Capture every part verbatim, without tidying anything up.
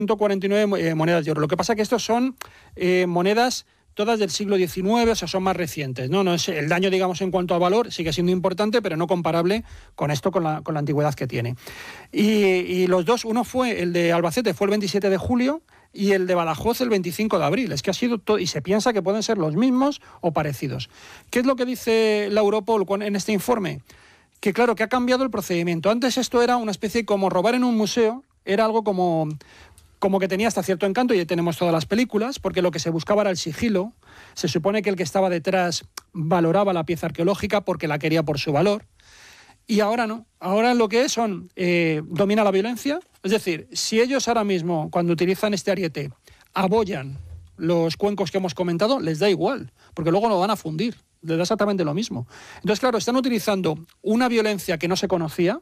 ciento cuarenta y nueve eh, monedas de oro. Lo que pasa es que estos son eh, monedas todas del siglo diecinueve, o sea, son más recientes, ¿no? No es, el daño, digamos, en cuanto a valor sigue siendo importante, pero no comparable con esto, con la, con la antigüedad que tiene. Y, y los dos, uno fue, el de Albacete fue el veintisiete de julio y el de Badajoz el veinticinco de abril. Es que ha sido todo, y se piensa que pueden ser los mismos o parecidos. ¿Qué es lo que dice la Europol en este informe? Que claro, que ha cambiado el procedimiento. Antes esto era una especie como robar en un museo, era algo como... como que tenía hasta cierto encanto, y ya tenemos todas las películas, porque lo que se buscaba era el sigilo. Se supone que el que estaba detrás valoraba la pieza arqueológica porque la quería por su valor. Y ahora no. Ahora lo que es son, eh, domina la violencia. Es decir, si ellos ahora mismo, cuando utilizan este ariete, abollan los cuencos que hemos comentado, les da igual, porque luego lo van a fundir. Les da exactamente lo mismo. Entonces, claro, están utilizando una violencia que no se conocía,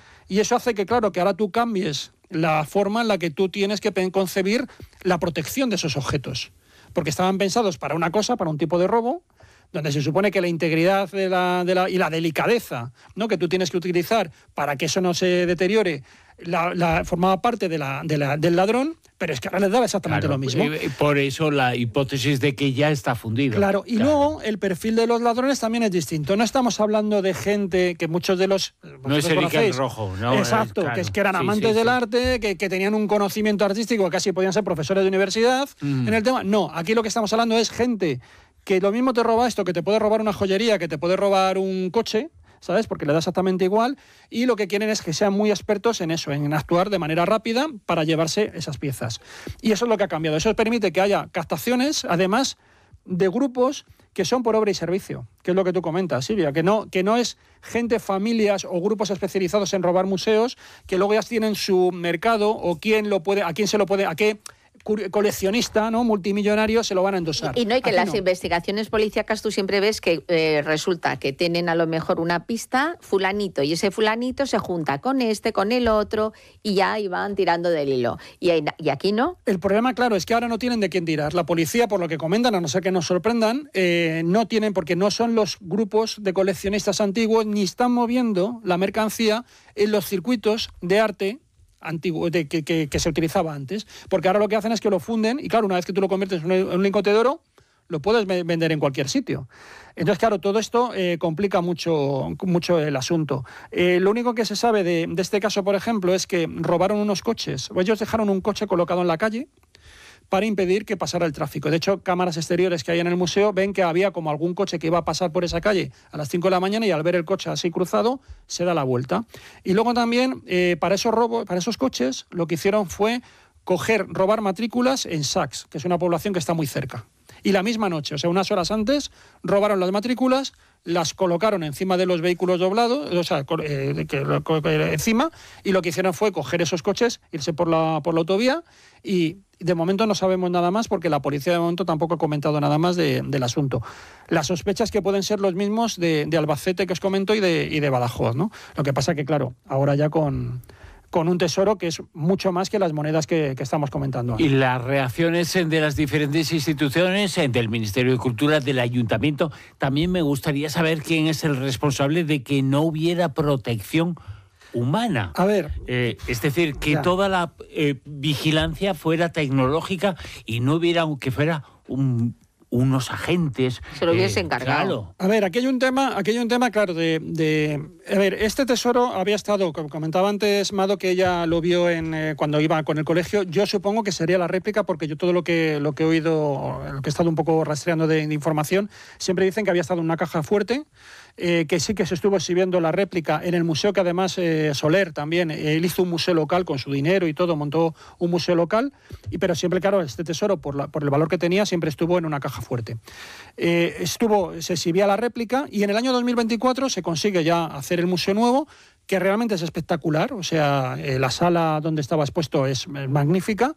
y eso hace que, claro, que ahora tú cambies la forma en la que tú tienes que concebir la protección de esos objetos. Porque estaban pensados para una cosa, para un tipo de robo, donde se supone que la integridad de la, de la, y la delicadeza, ¿no?, que tú tienes que utilizar para que eso no se deteriore, la, la, formaba parte de la, de la, del ladrón, pero es que ahora les daba exactamente claro, lo mismo. Por eso la hipótesis de que ya está fundido. Claro, y claro. Luego el perfil de los ladrones también es distinto. No estamos hablando de gente que muchos de los... No es el Iker Rojo, ¿no? Exacto, claro. que, es, que eran sí, amantes sí, del sí. arte, que, que tenían un conocimiento artístico, que casi podían ser profesores de universidad mm. en el tema. No, aquí lo que estamos hablando es gente que lo mismo te roba esto, que te puede robar una joyería, que te puede robar un coche, ¿sabes? Porque le da exactamente igual, y lo que quieren es que sean muy expertos en eso, en actuar de manera rápida para llevarse esas piezas. Y eso es lo que ha cambiado. Eso permite que haya captaciones, además de grupos que son por obra y servicio, que es lo que tú comentas, Silvia, que no, que no es gente, familias o grupos especializados en robar museos, que luego ya tienen su mercado, o quién lo puede, a quién se lo puede, a qué coleccionista, ¿no?, multimillonario se lo van a endosar. Y no, y que Aquí las no. investigaciones policíacas tú siempre ves que eh, resulta que tienen a lo mejor una pista, fulanito, y ese fulanito se junta con este, con el otro, y ya y van tirando del hilo. Y, y aquí no. El problema, claro, es que ahora no tienen de quién tirar. La policía, por lo que comentan, a no ser que nos sorprendan, eh, no tienen, porque no son los grupos de coleccionistas antiguos, ni están moviendo la mercancía en los circuitos de arte antiguo, de, que, que, que se utilizaba antes, porque ahora lo que hacen es que lo funden, y claro, una vez que tú lo conviertes en un, en un lingote de oro, lo puedes vender en cualquier sitio. Entonces, claro, todo esto eh, complica mucho, mucho el asunto. Eh, lo único que se sabe de, de este caso, por ejemplo, es que robaron unos coches, o ellos dejaron un coche colocado en la calle para impedir que pasara el tráfico. De hecho, cámaras exteriores que hay en el museo ven que había como algún coche que iba a pasar por esa calle a las cinco de la mañana, y al ver el coche así cruzado, se da la vuelta. Y luego también, eh, para esos robos, para esos coches, lo que hicieron fue coger, robar matrículas en Sax, que es una población que está muy cerca. Y la misma noche, o sea, unas horas antes, robaron las matrículas, las colocaron encima de los vehículos doblados, o sea, eh, que, eh, encima, y lo que hicieron fue coger esos coches, irse por la, por la autovía, y de momento no sabemos nada más, porque la policía de momento tampoco ha comentado nada más de, del asunto. Las sospechas que pueden ser los mismos de, de Albacete, que os comento, y de, y de Badajoz, ¿no? Lo que pasa que, claro, ahora ya con... con un tesoro que es mucho más que las monedas que, que estamos comentando ahora. Y las reacciones de las diferentes instituciones, del Ministerio de Cultura, del Ayuntamiento, también me gustaría saber quién es el responsable de que no hubiera protección humana. A ver. Eh, es decir, que ya. toda la eh, vigilancia fuera tecnológica y no hubiera, aunque fuera un... unos agentes. Se lo hubiese eh, encargado. Claro. A ver, aquí hay un tema, aquí hay un tema claro de, de... A ver, este tesoro había estado, como comentaba antes Mado, que ella lo vio en eh, cuando iba con el colegio. Yo supongo que sería la réplica, porque yo todo lo que, lo que he oído, lo que he estado un poco rastreando de, de información, siempre dicen que había estado en una caja fuerte, eh, que sí que se estuvo exhibiendo la réplica en el museo, que además eh, Soler también, eh, él hizo un museo local con su dinero y todo, montó un museo local, y pero siempre, claro, este tesoro, por, la, por el valor que tenía, siempre estuvo en una caja fuerte. Eh, estuvo, se exhibía la réplica, y en el año dos mil veinticuatro se consigue ya hacer el museo nuevo, que realmente es espectacular, o sea, eh, la sala donde estaba expuesto es, es magnífica,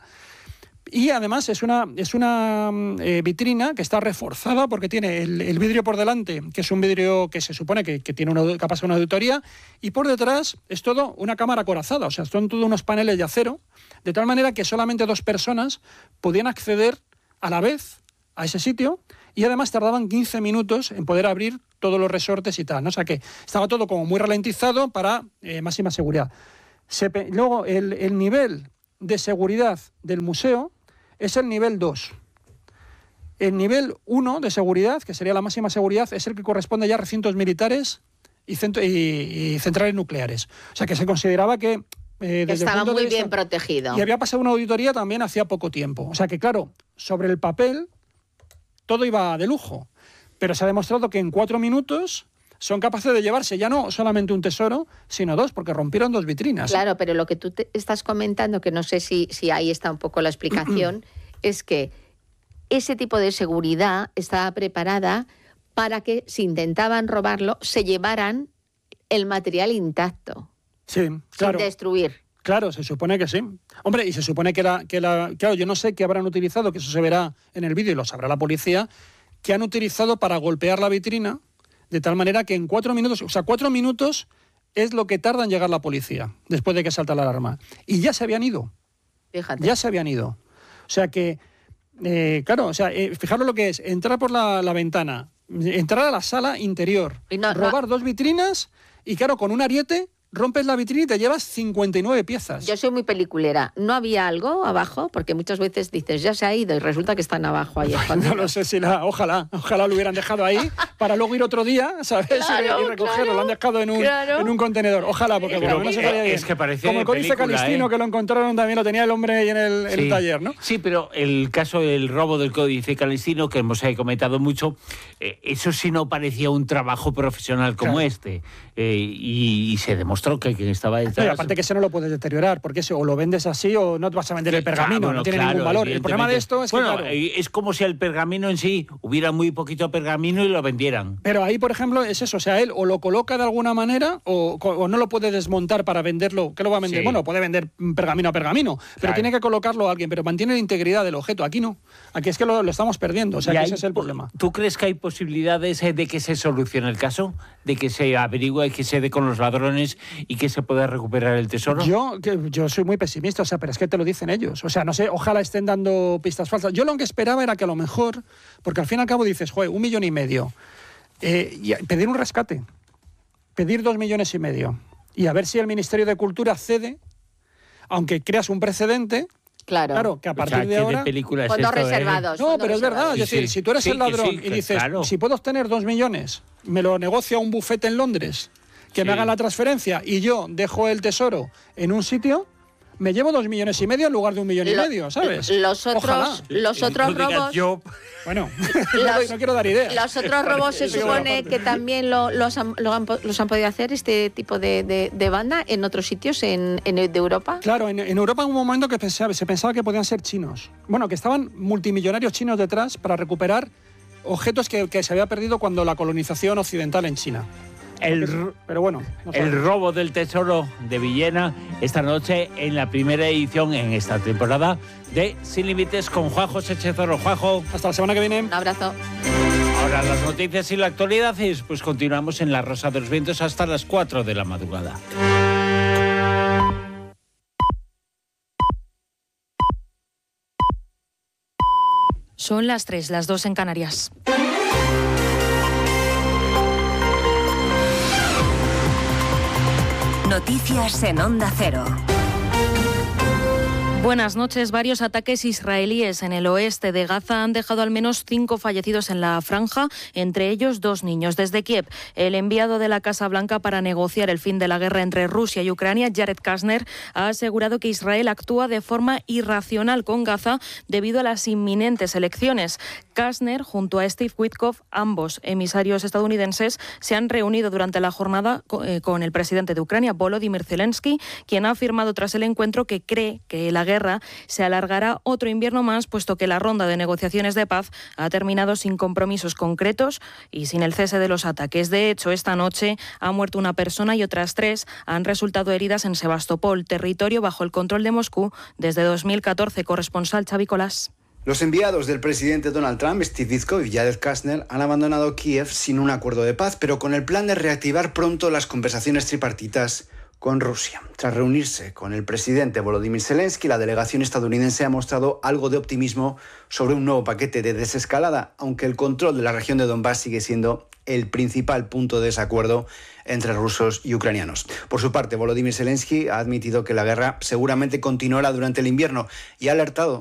y además es una, es una eh, vitrina que está reforzada, porque tiene el, el vidrio por delante, que es un vidrio que se supone que, que tiene una, que pasa una auditoría, y por detrás es todo una cámara acorazada, o sea, son todos unos paneles de acero, de tal manera que solamente dos personas podían acceder a la vez a ese sitio, y además tardaban quince minutos en poder abrir todos los resortes y tal, ¿no? O sea que estaba todo como muy ralentizado para eh, máxima seguridad. Se, luego el, el nivel de seguridad del museo es el nivel dos. El nivel uno de seguridad, que sería la máxima seguridad, es el que corresponde ya a recintos militares y, centro, y, y centrales nucleares. O sea, que se consideraba que... Eh, desde estaba el punto muy de vista, bien protegido. Y había pasado una auditoría también hacía poco tiempo. O sea que, claro, sobre el papel todo iba de lujo. Pero se ha demostrado que en cuatro minutos son capaces de llevarse ya no solamente un tesoro, sino dos, porque rompieron dos vitrinas. Claro, pero lo que tú te estás comentando, que no sé si, si ahí está un poco la explicación, es que ese tipo de seguridad estaba preparada para que, si intentaban robarlo, se llevaran el material intacto. Sí, claro. Sin destruir. Claro, se supone que sí. Hombre, y se supone que la, que la... Claro, yo no sé qué habrán utilizado, que eso se verá en el vídeo y lo sabrá la policía, que han utilizado para golpear la vitrina, de tal manera que en cuatro minutos... O sea, cuatro minutos es lo que tarda en llegar la policía, después de que salta la alarma. Y ya se habían ido. Fíjate. Ya se habían ido. O sea que, eh, claro, o sea, eh, fijaros lo que es, entrar por la, la ventana, entrar a la sala interior, Y no- robar no- dos vitrinas y, claro, con un ariete rompes la vitrina y te llevas cincuenta y nueve piezas. Yo soy muy peliculera. ¿No había algo abajo? Porque muchas veces dices, ya se ha ido y resulta que están abajo ahí No escondidos. lo sé si la... Ojalá, ojalá lo hubieran dejado ahí para luego ir otro día, ¿sabes? Claro, y recogerlo. claro, lo han dejado en un, claro. en un contenedor. Ojalá, porque Pero bueno, no se es- faría bien. es que parece Como de el códice película, calistino ¿eh? que lo encontraron también, lo tenía el hombre ahí en el, en el Sí. taller, ¿no? Sí, pero el caso del robo del Códice Calistino, que hemos eh, comentado mucho, eh, eso sí no parecía un trabajo profesional como Claro. este. Eh, y, y se demostró que quien estaba No, y detrás... aparte que ese no lo puedes deteriorar, porque ese o lo vendes así o no te vas a vender el pergamino, Claro, no tiene claro, ningún valor. El problema de esto es que, bueno, claro, eh, es como si el pergamino en sí hubiera muy poquito pergamino y lo vendieran. pero ahí, por ejemplo, es eso, o sea, él o lo coloca de alguna manera o, o no lo puede desmontar para venderlo. ¿Qué lo va a vender? Sí. Bueno, puede vender pergamino a pergamino, pero Claro. tiene que colocarlo alguien, pero mantiene la integridad del objeto. Aquí no, aquí es que lo, lo estamos perdiendo, o sea, Y que hay ese es el po- problema. ¿Tú crees que hay posibilidades eh, de que se solucione el caso? ¿De que se averigüe, que se dé con los ladrones y que se pueda recuperar el tesoro? Yo, que, yo soy muy pesimista, o sea, pero es que te lo dicen ellos. O sea, no sé, ojalá estén dando pistas falsas. Yo lo que esperaba era que a lo mejor, porque al fin y al cabo dices, joder, un millón y medio, eh, y pedir un rescate, pedir dos millones y medio, y a ver si el Ministerio de Cultura cede, aunque creas un precedente, Claro. claro, que a O partir sea, de ¿qué ahora... pelícuula es Fondos esto, eh? reservados. No, fondos pero es verdad, reservados. es Sí, decir, sí. si tú eres Sí, el que ladrón sí, y que dices, claro. si puedo obtener dos millones, me lo negocia un bufete en Londres, que Sí. me hagan la transferencia y yo dejo el tesoro en un sitio, me llevo dos millones y medio en lugar de un millón y Lo- medio, ¿sabes? Los Ojalá. otros, los Y otros tú digas, robos... yo- Bueno, Los- no quiero dar ideas. Los otros robos se Eso que supone aparte. que también lo- los, han, lo han po- los han podido hacer este tipo de, de- de banda en otros sitios en, en- de Europa. Claro, en, en Europa hubo un momento que pensaba- se pensaba que podían ser chinos. Bueno, que estaban multimillonarios chinos detrás para recuperar objetos que, que se había perdido cuando la colonización occidental en China. El, r- Pero bueno, no el sabemos. robo del tesoro de Villena esta noche en la primera edición en esta temporada de Sin Límites con Juan José Chezoro. Juanjo, Hasta la semana que viene. Un abrazo. ahora las noticias y la actualidad y después continuamos en La Rosa de los Vientos hasta las cuatro de la madrugada. Son las tres, las dos en Canarias. Noticias en Onda Cero. Buenas noches. Varios ataques israelíes en el oeste de Gaza han dejado al menos cinco fallecidos en la franja, entre ellos dos niños. Desde Kiev, el enviado de la Casa Blanca para negociar el fin de la guerra entre Rusia y Ucrania, Jared Kushner, ha asegurado que Israel actúa de forma irracional con Gaza debido a las inminentes elecciones. Kushner, junto a Steve Witkoff, ambos emisarios estadounidenses, se han reunido durante la jornada con el presidente de Ucrania, Volodymyr Zelensky, quien ha afirmado tras el encuentro que cree que la guerra se alargará otro invierno más, puesto que la ronda de negociaciones de paz ha terminado sin compromisos concretos y sin el cese de los ataques. De hecho, esta noche ha muerto una persona y otras tres han resultado heridas en Sebastopol, territorio bajo el control de Moscú desde dos mil catorce. Corresponsal Xavi Colás. Los enviados del presidente Donald Trump, Steve Witkoff y Jared Kushner, han abandonado Kiev sin un acuerdo de paz, pero con el plan de reactivar pronto las conversaciones tripartitas con Rusia. Tras reunirse con el presidente Volodymyr Zelensky, la delegación estadounidense ha mostrado algo de optimismo sobre un nuevo paquete de desescalada, aunque el control de la región de Donbass sigue siendo el principal punto de desacuerdo entre rusos y ucranianos. Por su parte, Volodymyr Zelensky ha admitido que la guerra seguramente continuará durante el invierno y ha alertado